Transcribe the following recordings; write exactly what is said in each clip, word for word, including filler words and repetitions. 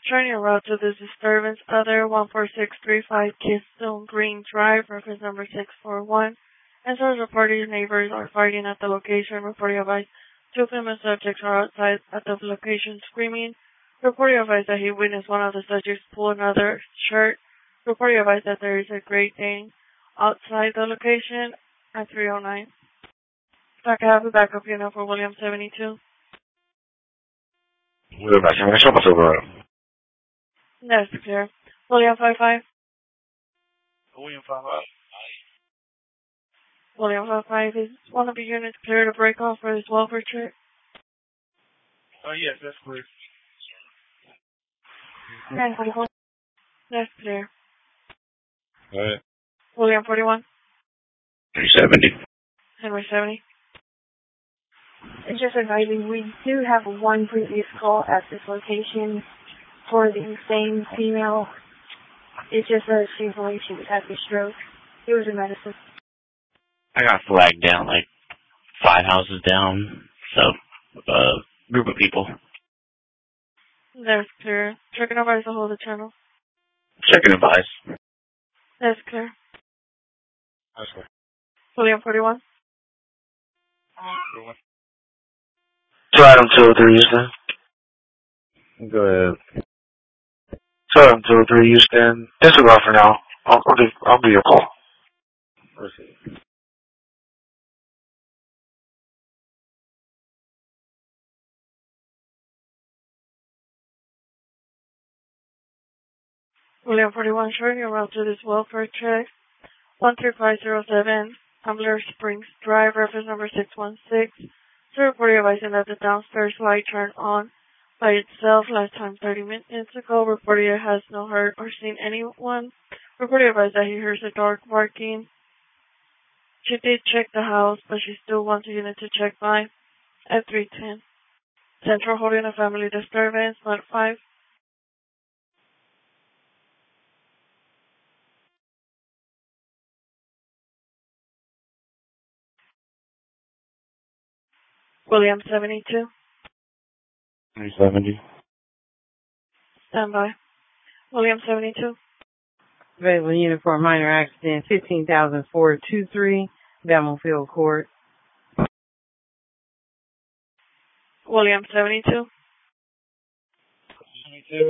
Turn your route to this disturbance, other one four six three five Keystone Green Drive, reference number six four one. And source report your neighbors are fighting at the location. Report your advice. Two female subjects are outside at the location screaming. Report your advice that he witnessed one of the subjects pull another shirt. Report your advice that there is a Great Dane outside the location at three oh nine. If I can have a backup unit for William seventy-two. William seventy-two, what's over? That's clear. William five five. William five five. William five five, is one of the units clear to break off for this welfare check? Oh, uh, yes, that's clear. That's clear. Alright. William forty-one. three seventy. Henry seventy. Just advising, we do have one previous call at this location for the same female. It's just that she believes she was having a stroke. It was a medicine. I got flagged down like five houses down, so uh, group of people. That's clear. Checking advice to hold the channel. Checking advice. That's clear. That's clear. William forty-one. Two item two oh three, Houston. Go ahead. Two item two oh three, Houston. Disregard for now. I'll, I'll, give, I'll give you a call. Proceed. William forty-one, showing your route to this welfare check. one three five zero seven, Ambler Springs Drive, reference number six one six. So report advising that the downstairs light turned on by itself last time thirty minutes ago. Reporter has no heard or seen anyone. Reporter advised that he hears a dog barking. She did check the house, but she still wants a unit to check by at three ten. Central holding a family disturbance, not five. William seventy-two. three seventy. Stand by. William seventy-two. Available unit for a minor accident, fifteen thousand four hundred twenty-three, Battlefield Court. William seventy-two. seventy-two.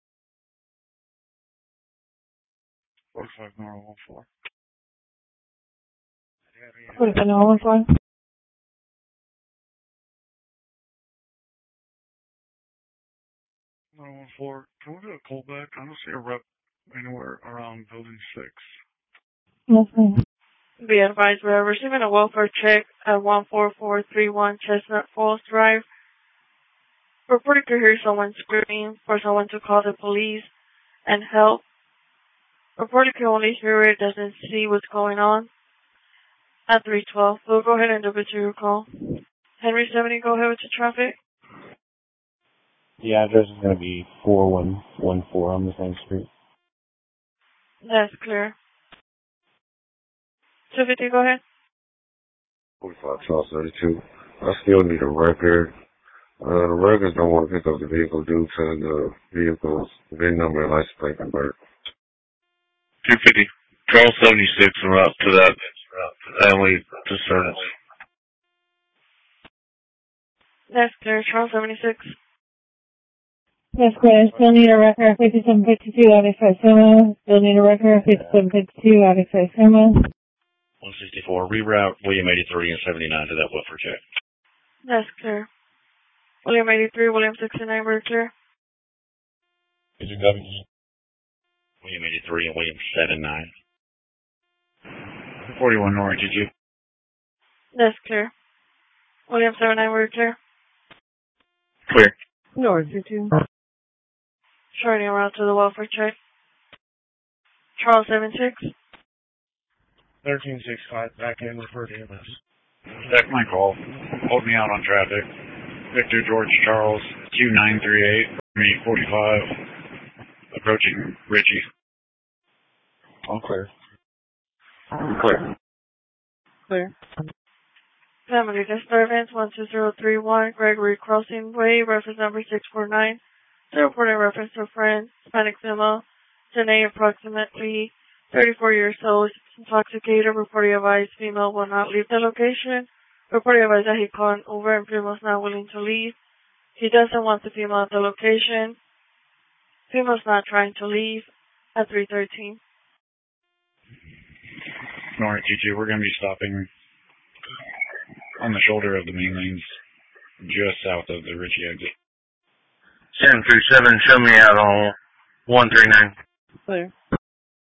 forty-five Normal one four. forty-five Normal one four. one four. Can we do a callback? I don't see a rep anywhere around building six. Yes, ma'am. Be advised, we are receiving a welfare check at one four four three one Chestnut Falls Drive. Reporter could hear someone screaming for someone to call the police and help. Reporter can only hear it, doesn't see what's going on. At three twelve, we'll go ahead and double to your call. Henry seventy, go ahead with the traffic. The address is going to be four one one four on the same street. That's clear. two fifty, go ahead. forty-five twelve thirty-two. I still need a record. Uh, the records don't want to pick up the vehicle due to the vehicle's V I N number and license plate number. two fifty. twelve seventy-six and up to that family disturbance. That's clear. Charles seventy-six. That's clear. Still need a record fifty-seven fifty-two Alex Soma. Still need a record fifty-seven fifty-two Alex Soma. one sixty-four. Reroute William eighty-three and seventy-nine to that welfare check. That's clear. William eighty-three, William sixty-nine, we're clear. William eighty-three and William seventy-nine. forty-one North, did you? That's clear. William seventy-nine, we're clear. Clear. North, you two. Shorting around to the welfare check. Charles seventy-six. thirteen sixty-five, back in, refer to M S. Back my call. Hold me out on traffic. Victor George Charles, Q nine three eight, eight forty-five. Approaching Richie. All clear. Clear. Clear. Family disturbance, one two zero three one, Gregory Crossing Way, reference number six four nine. The reporting reference to friend, Hispanic female, Janae, approximately thirty-four years old, intoxicated. Reporting advised female will not leave the location. Reporting advised that he called an Uber and female is not willing to leave. He doesn't want the female at the location. Female's not trying to leave at three thirteen. North T two, we're going to be stopping on the shoulder of the main lanes, just south of the Ritchie exit. seven three seven, show me out on one three nine. Clear.